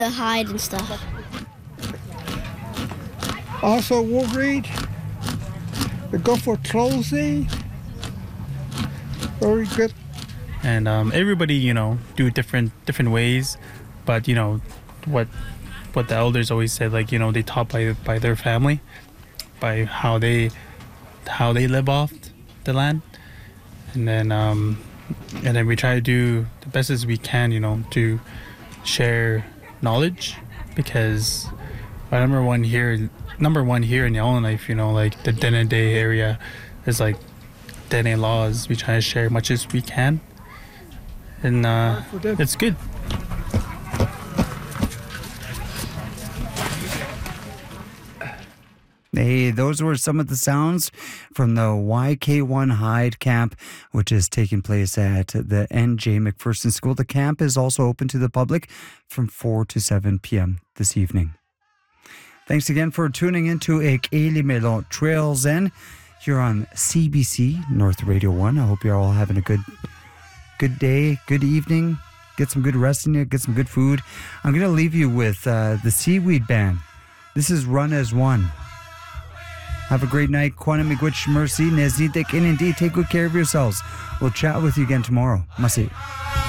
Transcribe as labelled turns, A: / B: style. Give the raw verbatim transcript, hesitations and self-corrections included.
A: the hide and stuff.
B: Also, Woolreed, they go for clothing. Very good.
C: And um, everybody, you know, do it different different ways, but you know, what what the elders always said, like, you know, they taught by by their family, by how they how they live off the land, and then um, and then we try to do the best as we can, you know, to share knowledge, because number one here, number one here in Yellowknife, you know, like the Dene Day area is like Dene laws. We try to share as much as we can, and uh, it's good.
D: Hey, those were some of the sounds from the Y K one Hide Camp, which is taking place at the N J McPherson School. The camp is also open to the public from four to seven p.m. this evening. Thanks again for tuning into Ek Eli Melo Trails Zen here on C B C North Radio one. I hope you're all having a good good day, good evening. Get some good rest in you, get some good food. I'm going to leave you with uh, the Seaweed Band. This is Run as One. Have a great night. Kwana Miigwech Mercy. Nezitek and indeed take good care of yourselves. We'll chat with you again tomorrow. Masi.